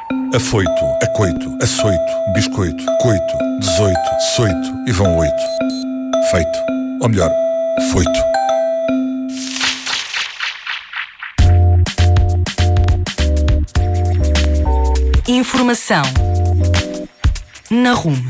Afoito, acoito, açoito, biscoito, coito, 18, soito e vão 8. Feito. Ou melhor, foito. Informação na RUM.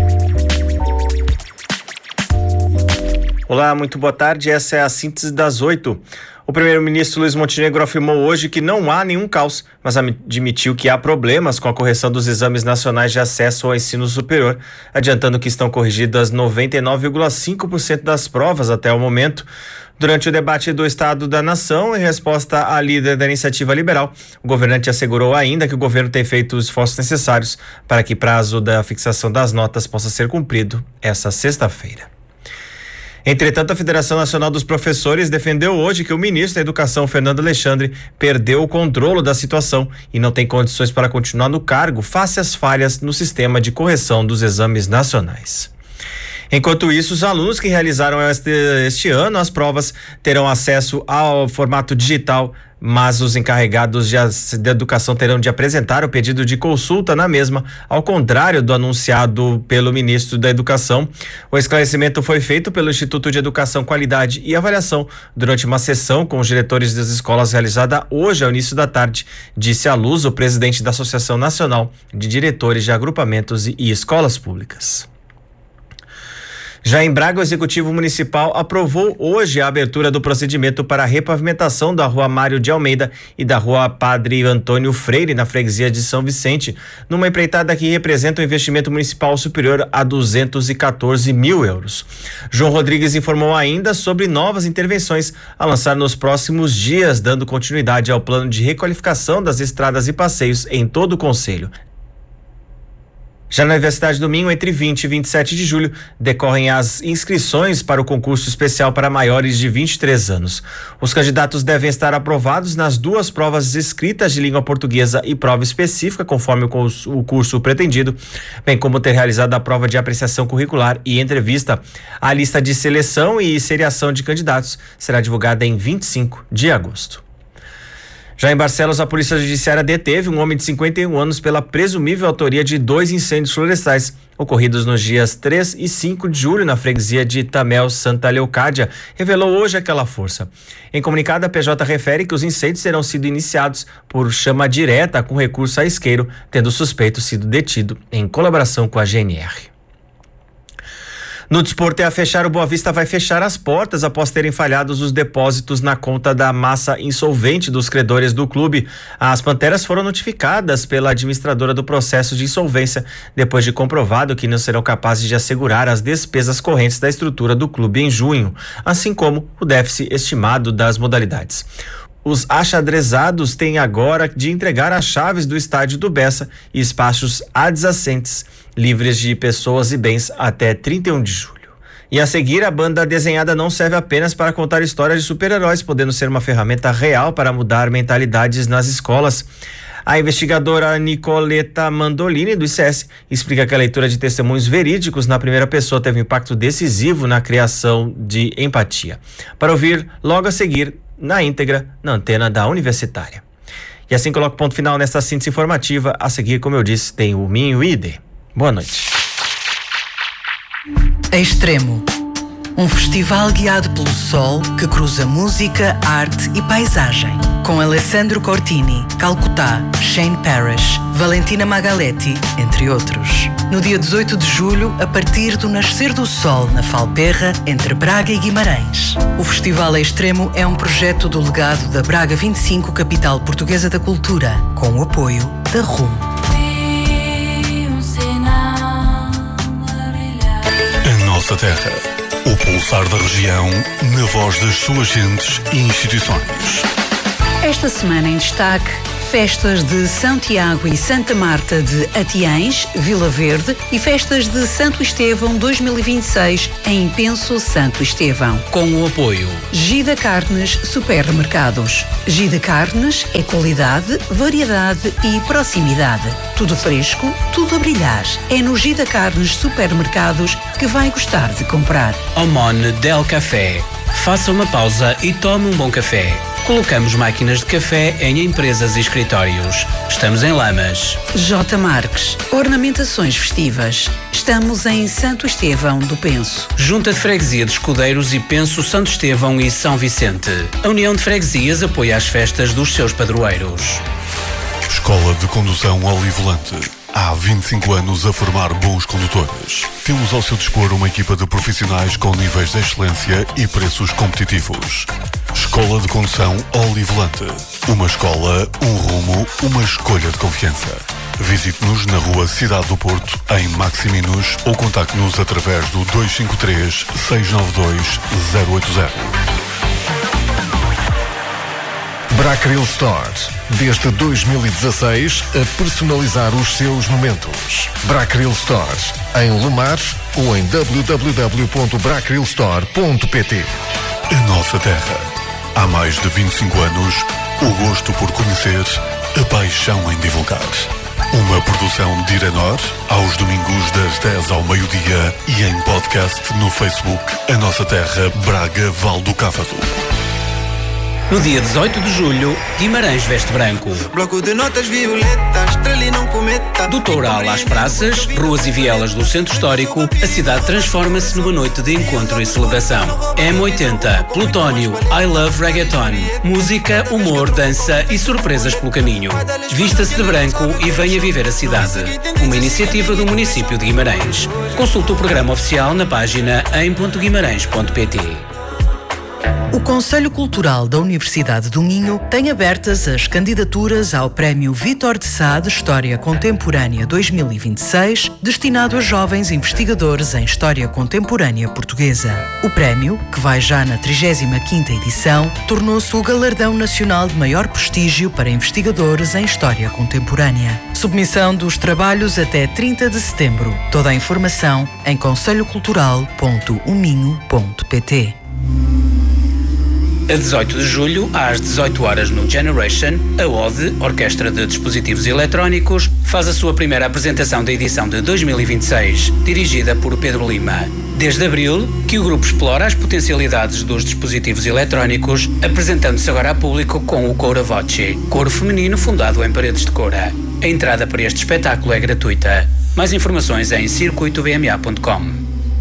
Olá, muito boa tarde. Essa é a síntese das 8. O primeiro-ministro Luiz Montenegro afirmou hoje que não há nenhum caos, mas admitiu que há problemas com a correção dos exames nacionais de acesso ao ensino superior, adiantando que estão corrigidas 99,5% das provas até o momento. Durante o debate do Estado da Nação, em resposta à líder da Iniciativa Liberal, o governante assegurou ainda que o governo tem feito os esforços necessários para que o prazo da fixação das notas possa ser cumprido essa sexta-feira. Entretanto, a Federação Nacional dos Professores defendeu hoje que o ministro da Educação, Fernando Alexandre, perdeu o controle da situação e não tem condições para continuar no cargo face às falhas no sistema de correção dos exames nacionais. Enquanto isso, os alunos que realizaram este ano as provas terão acesso ao formato digital, mas os encarregados de educação terão de apresentar o pedido de consulta na mesma, ao contrário do anunciado pelo ministro da Educação. O esclarecimento foi feito pelo Instituto de Educação, Qualidade e Avaliação durante uma sessão com os diretores das escolas realizada hoje ao início da tarde, disse à Luz o presidente da Associação Nacional de Diretores de Agrupamentos e Escolas Públicas. Já em Braga, o Executivo Municipal aprovou hoje a abertura do procedimento para a repavimentação da Rua Mário de Almeida e da Rua Padre Antônio Freire, na freguesia de São Vicente, numa empreitada que representa um investimento municipal superior a 214 mil euros. João Rodrigues informou ainda sobre novas intervenções a lançar nos próximos dias, dando continuidade ao plano de requalificação das estradas e passeios em todo o concelho. Já na Universidade do Minho, entre 20 e 27 de julho, decorrem as inscrições para o concurso especial para maiores de 23 anos. Os candidatos devem estar aprovados nas duas provas escritas de língua portuguesa e prova específica, conforme o curso pretendido, bem como ter realizado a prova de apreciação curricular e entrevista. A lista de seleção e seriação de candidatos será divulgada em 25 de agosto. Já em Barcelos, a Polícia Judiciária deteve um homem de 51 anos pela presumível autoria de 2 incêndios florestais ocorridos nos dias 3 e 5 de julho na freguesia de Itamel, Santa Leocádia, revelou hoje aquela força. Em comunicado, a PJ refere que os incêndios terão sido iniciados por chama direta com recurso a isqueiro, tendo o suspeito sido detido em colaboração com a GNR. No desporto, a fechar, o Boa Vista vai fechar as portas após terem falhados os depósitos na conta da massa insolvente dos credores do clube. As Panteras foram notificadas pela administradora do processo de insolvência, depois de comprovado que não serão capazes de assegurar as despesas correntes da estrutura do clube em junho, assim como o déficit estimado das modalidades. Os achadrezados têm agora de entregar as chaves do estádio do Bessa e espaços adjacentes, livres de pessoas e bens, até 31 de julho. E a seguir, a banda desenhada não serve apenas para contar histórias de super-heróis, podendo ser uma ferramenta real para mudar mentalidades nas escolas. A investigadora Nicoleta Mandolini, do ICS, explica que a leitura de testemunhos verídicos na primeira pessoa teve um impacto decisivo na criação de empatia. Para ouvir logo a seguir, na íntegra, na antena da Universitária. E assim coloco ponto final nesta síntese informativa. A seguir, como eu disse, tem o Minho ID. Boa noite. Extremo. Um festival guiado pelo sol que cruza música, arte e paisagem. Com Alessandro Cortini, Calcutá, Shane Parrish, Valentina Magaletti, entre outros. No dia 18 de julho, a partir do nascer do sol na Falperra, entre Braga e Guimarães. O Festival Extremo é um projeto do legado da Braga 25, capital portuguesa da cultura, com o apoio da RUM. A nossa terra. O pulsar da região, na voz das suas gentes e instituições. Esta semana em destaque, festas de São Tiago e Santa Marta de Atiães, Vila Verde e festas de Santo Estevão 2026 em Penso Santo Estevão. Com o apoio Gida Carnes Supermercados. Gida Carnes é qualidade, variedade e proximidade. Tudo fresco, tudo a brilhar. É no Gida Carnes Supermercados que vai gostar de comprar. Omone Del Café. Faça uma pausa e tome um bom café. Colocamos máquinas de café em empresas e escritórios. Estamos em Lamas. J. Marques, ornamentações festivas. Estamos em Santo Estevão do Penso. Junta de Freguesia de Escudeiros e Penso, Santo Estevão e São Vicente. A União de Freguesias apoia as festas dos seus padroeiros. Escola de Condução Olivolante. Há 25 anos a formar bons condutores. Temos ao seu dispor uma equipa de profissionais com níveis de excelência e preços competitivos. Escola de Condução Olivolante. Uma escola, um rumo, uma escolha de confiança. Visite-nos na rua Cidade do Porto, em Maximinos, ou contacte-nos através do 253 692 080. Brackril Store. Desde 2016, a personalizar os seus momentos. Brackril Store. Em Lumar ou em www.brackrilstore.pt. A nossa terra. Há mais de 25 anos, o gosto por conhecer, a paixão em divulgar. Uma produção de Irenor, aos domingos das 10 ao meio-dia e em podcast no Facebook A Nossa Terra, Braga, Val do Cávado. No dia 18 de julho, Guimarães veste branco. Bloco de notas violetas, estrela e não cometa. Do Toural às praças, ruas e vielas do centro histórico, a cidade transforma-se numa noite de encontro e celebração. M80, Plutónio, I Love Reggaeton. Música, humor, dança e surpresas pelo caminho. Vista-se de branco e venha viver a cidade. Uma iniciativa do município de Guimarães. Consulte o programa oficial na página em.guimarães.pt. O Conselho Cultural da Universidade do Minho tem abertas as candidaturas ao Prémio Vítor de Sá de História Contemporânea 2026, destinado a jovens investigadores em História Contemporânea Portuguesa. O prémio, que vai já na 35ª edição, tornou-se o galardão nacional de maior prestígio para investigadores em História Contemporânea. Submissão dos trabalhos até 30 de setembro. Toda a informação em conselhocultural.uminho.pt. A 18 de julho, às 18 horas no Generation, a ODE, Orquestra de Dispositivos Eletrónicos, faz a sua primeira apresentação da edição de 2026, dirigida por Pedro Lima. Desde abril, que o grupo explora as potencialidades dos dispositivos eletrónicos, apresentando-se agora a público com o Cora Voce, coro feminino fundado em Paredes de Coura. A entrada para este espetáculo é gratuita. Mais informações em circuitobma.com.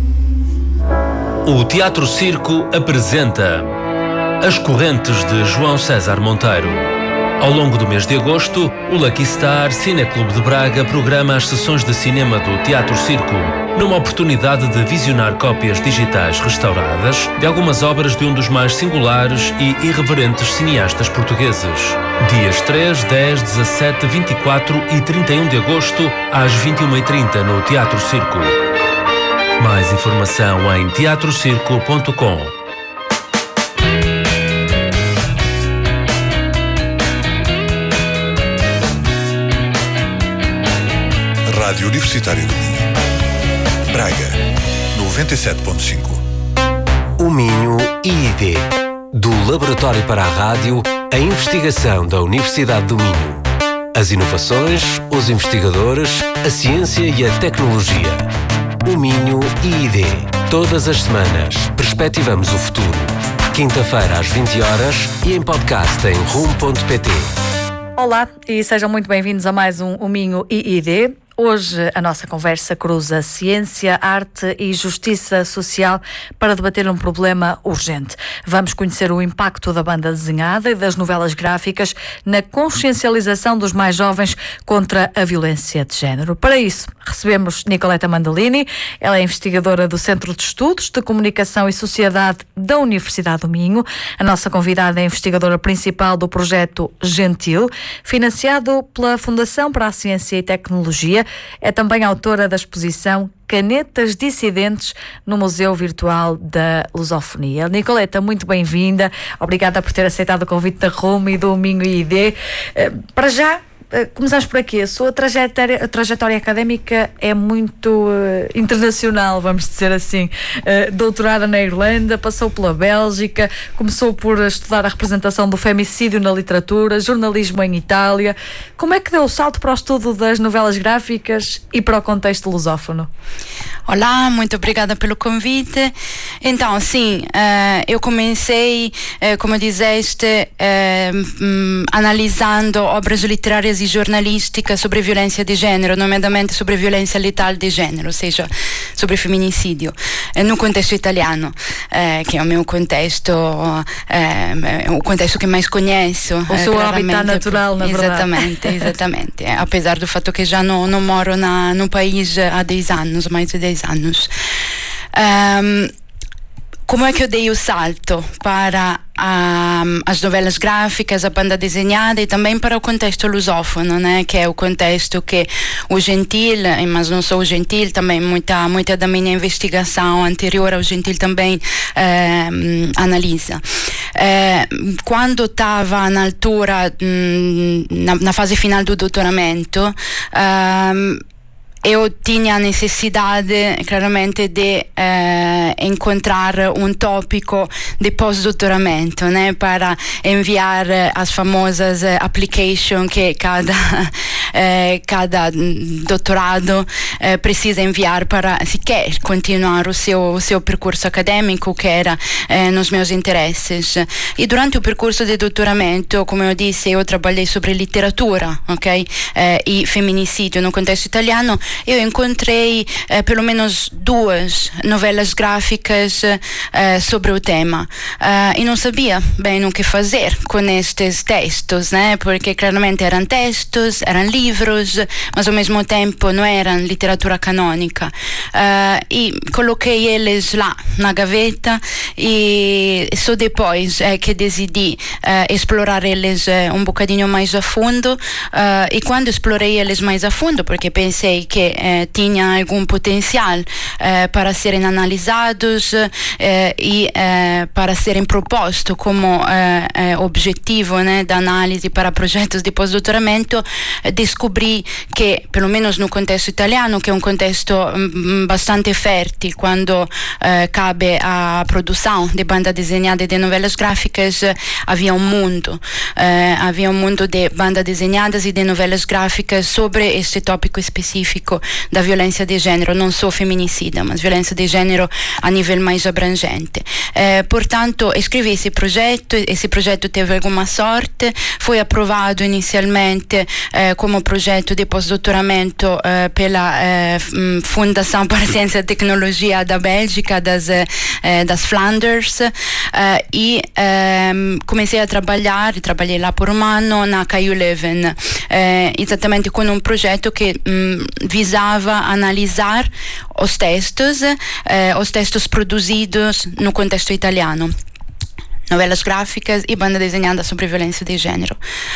O Teatro Circo apresenta As Correntes de João César Monteiro. Ao longo do mês de agosto, o Lucky Star Cineclube de Braga programa as sessões de cinema do Teatro Circo, numa oportunidade de visionar cópias digitais restauradas de algumas obras de um dos mais singulares e irreverentes cineastas portugueses. Dias 3, 10, 17, 24 e 31 de agosto, às 21h30 no Teatro Circo. Mais informação em teatrocirco.com. Rádio Universitária do Minho. Braga, 97.5. O Minho IID. Do Laboratório para a Rádio, a investigação da Universidade do Minho. As inovações, os investigadores, a ciência e a tecnologia. O Minho IID. Todas as semanas, perspectivamos o futuro. Quinta-feira às 20 horas e em podcast em rum.pt. Olá e sejam muito bem-vindos a mais um Minho IID. Hoje a nossa conversa cruza ciência, arte e justiça social para debater um problema urgente. Vamos conhecer o impacto da banda desenhada e das novelas gráficas na consciencialização dos mais jovens contra a violência de género. Para isso, recebemos Nicoleta Mandolini. Ela é investigadora do Centro de Estudos de Comunicação e Sociedade da Universidade do Minho. A nossa convidada é a investigadora principal do projeto Gentil, financiado pela Fundação para a Ciência e Tecnologia. É também autora da exposição Canetas Dissidentes no Museu Virtual da Lusofonia. Nicoleta, muito bem-vinda. Obrigada por ter aceitado o convite da RUM e do Minho IID. Para já, começamos por aqui. A sua trajetória académica é muito internacional, vamos dizer assim. Doutorada na Irlanda, passou pela Bélgica, começou por estudar a representação do femicídio na literatura, jornalismo em Itália. Como é que deu o salto para o estudo das novelas gráficas e para o contexto lusófono? Olá, muito obrigada pelo convite. Então, sim, eu comecei, como disseste, analisando obras literárias e jornalísticas sobre violência de gênero, nomeadamente sobre violência letal de gênero, ou seja, sobre femminicídio, no contexto italiano, que é o meu contexto, o contexto que mais conheço. O seu habitat natural, na verdade. Exatamente. Apesar do fato que já não moro no país há 10 anos, mais de 10 anos. Como é que eu dei o salto para as novelas gráficas, a banda desenhada e também para o contexto lusófono, né? Que é o contexto que o Gentil, mas não só o Gentil, também muita da minha investigação anterior ao Gentil também analisa. Quando estava na altura, na fase final do doutoramento, eu tinha a necessidade, claramente, de encontrar um tópico de pós-doutoramento, né, para enviar as famosas application que cada doutorado precisa enviar para, se quer continuar o seu percurso acadêmico, que era nos meus interesses. E durante o percurso de doutoramento, como eu disse, eu trabalhei sobre literatura, ok? E femminicídio no contexto italiano. Eu encontrei pelo menos 2 novelas gráficas sobre o tema e não sabia bem o que fazer com estes textos, né? Porque claramente eram textos, eram livros, mas ao mesmo tempo não eram literatura canônica, e coloquei eles lá na gaveta e só depois que decidi explorar eles um bocadinho mais a fundo, e quando explorei eles mais a fundo, porque pensei que tinha algum potencial para serem analisados e para serem propostos como objetivo, né, da análise para projetos de pós-doutoramento, descobri que, pelo menos no contexto italiano, que é um contexto bastante fértil quando cabe a produção de banda desenhada e de novelas gráficas, havia um mundo de bandas desenhadas e de novelas gráficas sobre este tópico específico da violência de gênero, não só feminicida, mas violência de gênero a nível mais abrangente. Portanto, escrevi esse projeto teve alguma sorte, foi aprovado inicialmente como projeto de pós-doutoramento pela Fundação para a Ciência e Tecnologia da Bélgica, das Flanders, e comecei a trabalhei lá por um ano na KU Leuven, exatamente com um projeto que visava analisar os textos produzidos no contexto italiano, novelas gráficas e banda desenhada sobre violência de gênero.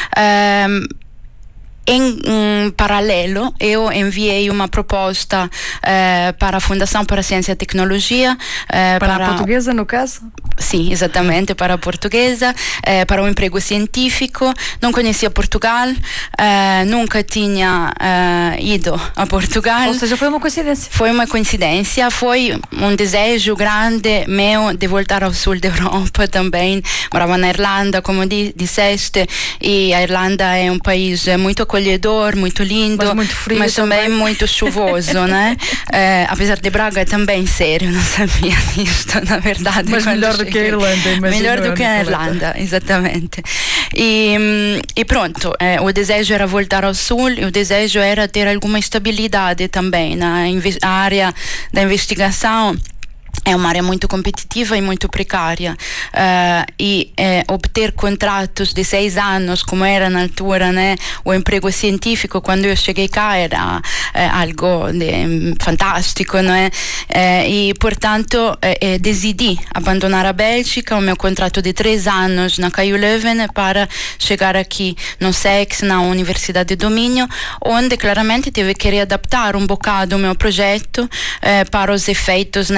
Em paralelo, eu enviei uma proposta para a Fundação para a Ciência e Tecnologia. Para a portuguesa, no caso? Sim, exatamente, para a portuguesa, para um emprego científico. Não conhecia Portugal, nunca tinha ido a Portugal. Ou seja, foi uma coincidência. Foi uma coincidência, foi um desejo grande meu de voltar ao sul da Europa também. Morava na Irlanda, como disseste, e a Irlanda é um país muito acolhedor, muito lindo, mas muito frio, mas também muito chuvoso, né? Apesar de Braga também ser, eu não sabia disto, na verdade. Mas melhor do que a Irlanda, imagino. Melhor do que a Irlanda, exatamente. E pronto, o desejo era voltar ao sul, e o desejo era ter alguma estabilidade também na área da investigação. É uma área muito competitiva e muito precária, e obter contratos de 6 anos, como era na altura, né, o emprego científico, quando eu cheguei cá, era algo fantástico, não é? E, portanto, decidi abandonar a Bélgica, o meu contrato de 3 anos na KU Leuven, para chegar aqui no SEX, na Universidade do Minho, onde claramente tive que readaptar um bocado o meu projeto para os efeitos, né, para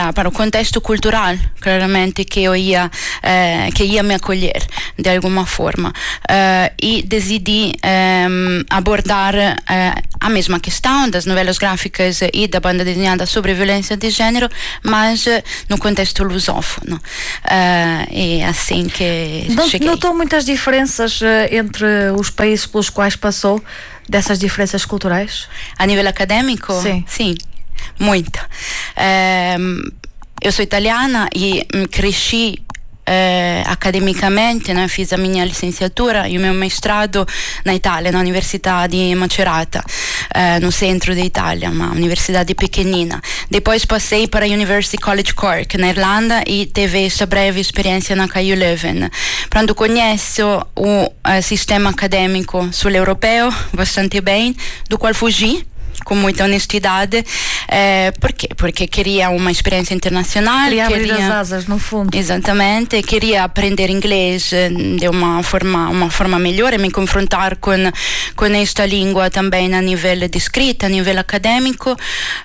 para o contexto cultural, claramente, que ia me acolher de alguma forma, e decidi abordar a mesma questão das novelas gráficas e da banda desenhada sobre violência de gênero, mas no contexto lusófono. É assim que cheguei. Notou muitas diferenças entre os países pelos quais passou, dessas diferenças culturais? A nível acadêmico? Sim, muita. Eu sou italiana e cresci academicamente, né? Fiz a minha licenciatura e o meu mestrado na Itália, na Università di Macerata, no centro da Itália, uma universidade pequenina. Depois passei para a University College Cork, na Irlanda, e teve esta breve experiência na KU Leuven. Pronto, conheço o sistema acadêmico sul-europeu bastante bem, do qual fugi com muita honestidade. Por quê? Porque queria uma experiência internacional. Queria abrir as asas, no fundo. Exatamente. Queria aprender inglês de uma forma melhor e me confrontar com esta língua também a nível de escrita, a nível acadêmico.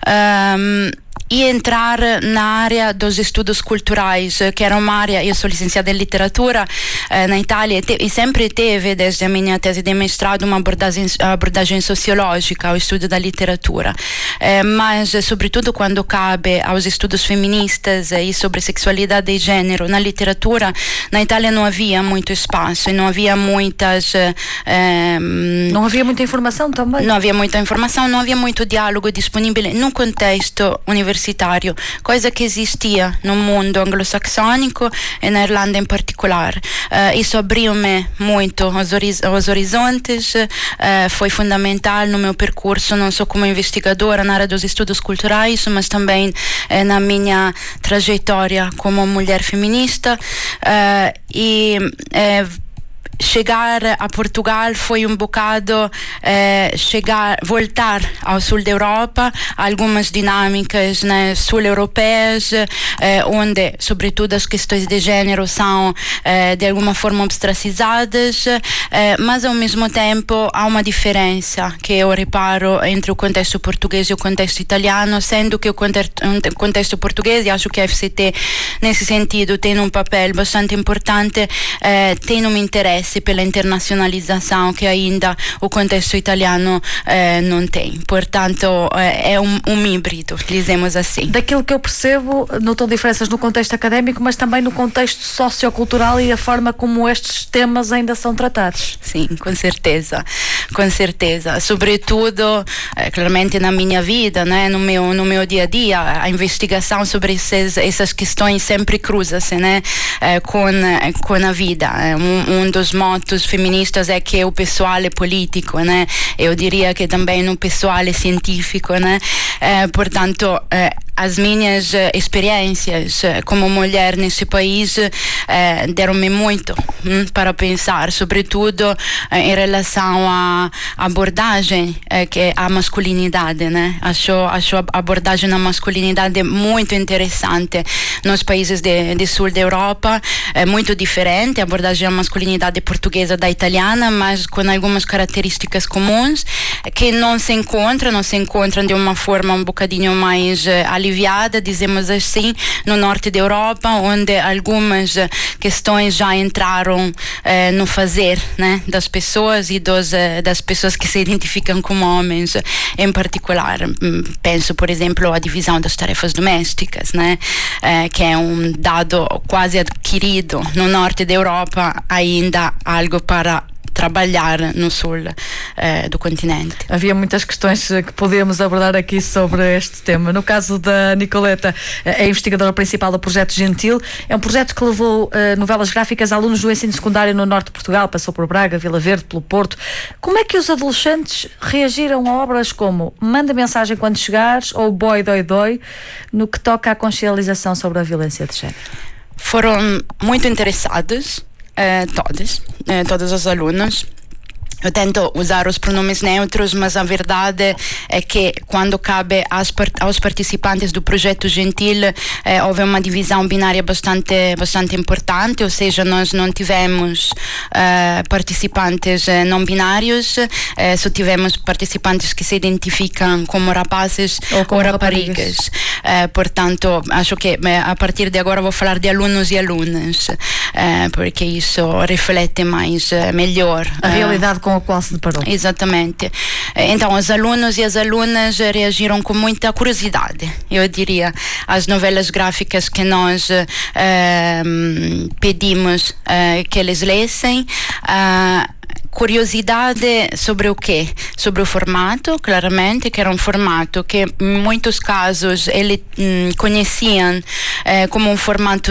E entrar na área dos estudos culturais, que era uma área, eu sou licenciada em literatura na Itália, e sempre teve, desde a minha tese de mestrado, uma abordagem sociológica ao estudo da literatura, mas sobretudo quando cabe aos estudos feministas e sobre sexualidade e gênero na literatura, na Itália não havia muito espaço e não havia muitas... não havia muita informação também? Não havia muita informação, não havia muito diálogo disponível no contexto universitário, coisa que existia no mundo anglo-saxônico e na Irlanda em particular. Isso abriu-me muito aos horizontes, foi fundamental no meu percurso, não só como investigadora na área dos estudos culturais, mas também na minha trajetória como mulher feminista. Chegar a Portugal foi um bocado voltar ao sul da Europa, algumas dinâmicas, né, sul-europeias, onde sobretudo as questões de gênero são de alguma forma ostracizadas, mas ao mesmo tempo há uma diferença que eu reparo entre o contexto português e o contexto italiano, sendo que o contexto português, e acho que a FCT nesse sentido tem um papel bastante importante, tem um interesse pela internacionalização que ainda o contexto italiano não tem. Portanto, é um híbrido, dizemos assim. Daquilo que eu percebo, notou diferenças no contexto académico, mas também no contexto sociocultural e a forma como estes temas ainda são tratados. Sim, com certeza. Com certeza. Sobretudo, claramente na minha vida, né, no meu dia a dia, a investigação sobre essas questões sempre cruza-se, né, com a vida. Um dos motos feministas é que o pessoal é político, né? Eu diria que também o pessoal é científico, né? Portanto, as minhas experiências como mulher nesse país deram-me muito para pensar, sobretudo em relação à abordagem que é a masculinidade, né? Acho a abordagem na masculinidade muito interessante nos países do sul da Europa, muito diferente a abordagem à masculinidade portuguesa da italiana, mas com algumas características comuns que não se encontram de uma forma um bocadinho mais aliviada, dizemos assim, no norte da Europa, onde algumas questões já entraram no fazer, né, das pessoas e das pessoas que se identificam como homens em particular. Penso, por exemplo, à divisão das tarefas domésticas, né, que é um dado quase adquirido no norte da Europa, ainda algo para trabalhar no sul do continente. Havia muitas questões que podíamos abordar aqui sobre este tema. No caso da Nicoleta, é investigadora principal do Projeto Gentil. É um projeto que levou novelas gráficas a alunos do ensino secundário no norte de Portugal, passou por Braga, Vila Verde, pelo Porto. Como é que os adolescentes reagiram a obras como Manda Mensagem Quando Chegares ou Boy Doi Doi, no que toca à consciencialização sobre a violência de género? Foram muito interessados, todos os alunos, Eu tento usar os pronomes neutros, mas a verdade é que quando cabe aos participantes do projeto Gentil, houve uma divisão binária bastante importante, ou seja, nós não tivemos participantes não binários, só tivemos participantes que se identificam como rapazes ou raparigas. Portanto, acho que a partir de agora vou falar de alunos e alunas, porque isso reflete melhor a realidade com a qual se deparou. Exatamente. Então, os alunos e as alunas reagiram com muita curiosidade, eu diria, às novelas gráficas que nós pedimos que eles lessem. Curiosidade sobre o quê? Sobre o formato, claramente, que era um formato que em muitos casos eles conheciam como um formato